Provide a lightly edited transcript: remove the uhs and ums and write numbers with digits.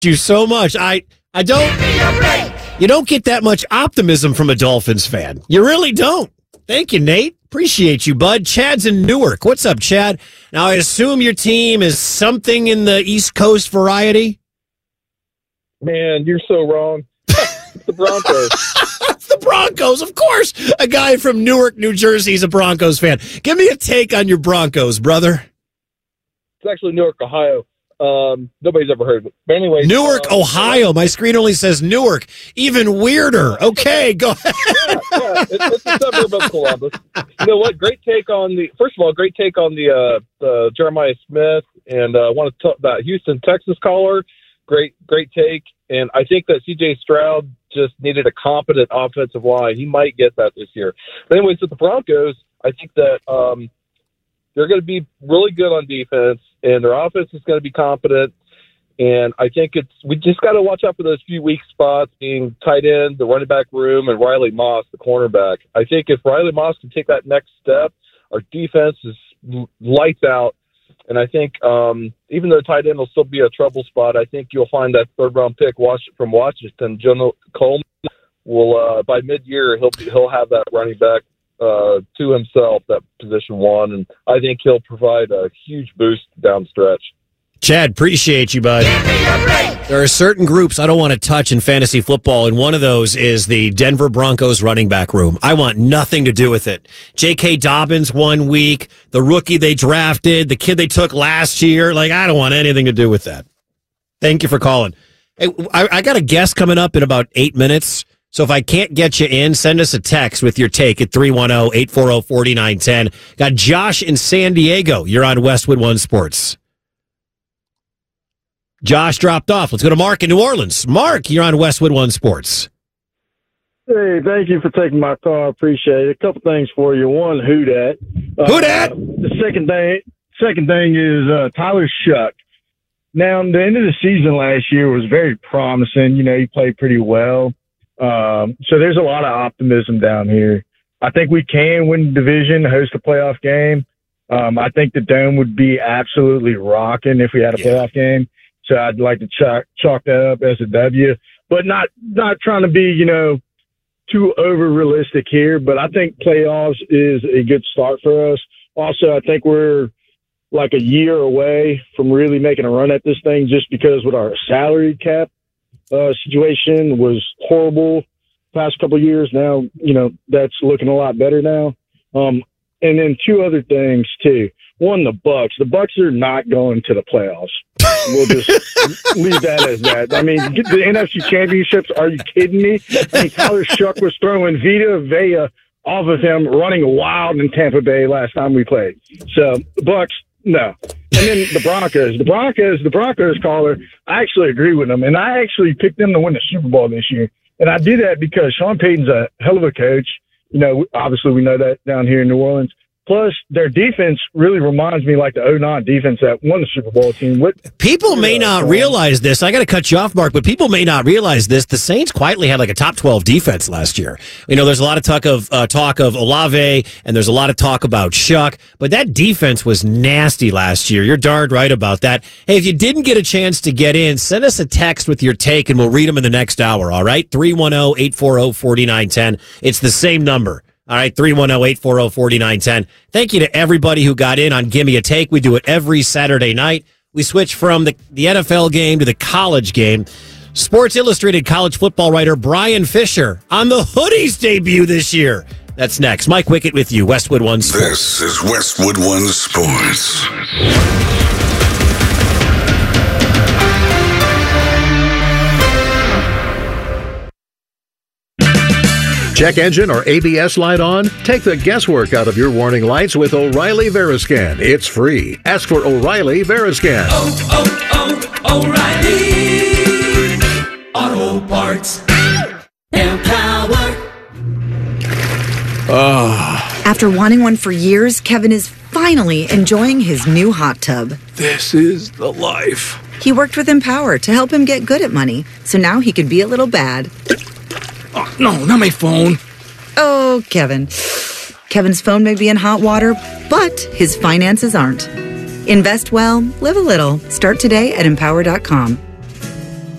You so much. I don't. You don't get that much optimism from a Dolphins fan. You really don't. Thank you, Nate. Appreciate you, bud. Chad's in Newark. What's up, Chad? Now, I assume your team is something in the East Coast variety? Man, you're so wrong. It's the Broncos. It's the Broncos, of course. A guy from Newark, New Jersey is a Broncos fan. Give me a take on your Broncos, brother. It's actually Newark, Ohio. Nobody's ever heard of it. But anyways, Newark, Ohio. My screen only says Newark. Even weirder. Okay, go ahead. Yeah, it's a suburb of Columbus. You know what? Great take on the Jeremiah Smith, and I want to talk about Houston, Texas caller. Great take. And I think that C.J. Stroud just needed a competent offensive line. He might get that this year. But anyways, with the Broncos, I think that they're going to be really good on defense, and their offense is going to be competent. And I think we just got to watch out for those few weak spots, being tight end, the running back room, and Riley Moss, the cornerback. I think if Riley Moss can take that next step, our defense is lights out. And I think even though tight end will still be a trouble spot, I think you'll find that third-round pick from Washington, Jonah Coleman, will by mid-year he'll have that running back to himself, that position one, and I think he'll provide a huge boost down the stretch. Chad, appreciate you, bud. There are certain groups I don't want to touch in fantasy football, and one of those is the Denver Broncos running back room. I want nothing to do with it. J.K. Dobbins 1 week, the rookie they drafted, the kid they took last year. I don't want anything to do with that. Thank you for calling. Hey, I got a guest coming up in about 8 minutes, so if I can't get you in, send us a text with your take at 310-840-4910. Got Josh in San Diego. You're on Westwood One Sports. Josh dropped off. Let's go to Mark in New Orleans. Mark, you're on Westwood One Sports. Hey, thank you for taking my call. I appreciate it. A couple things for you. One, who dat? Who dat? The second thing is Tyler Shuck. Now, the end of the season last year was very promising. He played pretty well. So there's a lot of optimism down here. I think we can win the division, host a playoff game. I think the Dome would be absolutely rocking if we had a playoff game. So I'd like to chalk that up as a W, but not trying to be, too over realistic here. But I think playoffs is a good start for us. Also, I think we're like a year away from really making a run at this thing, just because with our salary cap situation was horrible past couple of years. Now, that's looking a lot better now. And then two other things too. One, the Bucks. The Bucks are not going to the playoffs. We'll just leave that as that. I mean, the NFC Championships, are you kidding me? Tyler Shuck was throwing Vita Vea off of him, running wild in Tampa Bay last time we played. So, the Bucks, no. And then the Broncos. The Broncos caller, I actually agree with them, and I actually picked them to win the Super Bowl this year. And I do that because Sean Payton's a hell of a coach. Obviously we know that down here in New Orleans. Plus, their defense really reminds me like the 2009 defense that won the Super Bowl team. People may not realize this. I got to cut you off, Mark, but people may not realize this. The Saints quietly had like a top 12 defense last year. There's a lot of talk of Olave, and there's a lot of talk about Shuck, but that defense was nasty last year. You're darned right about that. Hey, if you didn't get a chance to get in, send us a text with your take, and we'll read them in the next hour, all right? 310-840-4910. It's the same number. All right, 310-840-4910. Thank you to everybody who got in on Gimme a Take. We do it every Saturday night. We switch from the NFL game to the college game. Sports Illustrated college football writer Brian Fisher on the Hoodies debut this year. That's next. Mike Wickett with you, Westwood One Sports. This is Westwood One Sports. Check engine or ABS light on? Take the guesswork out of your warning lights with O'Reilly Veriscan. It's free. Ask for O'Reilly Veriscan. O'Reilly Auto Parts. Empower. After wanting one for years, Kevin is finally enjoying his new hot tub. This is the life. He worked with Empower to help him get good at money, so now he could be a little bad. Oh, no, not my phone. Oh, Kevin. Kevin's phone may be in hot water, but his finances aren't. Invest well, live a little. Start today at Empower.com.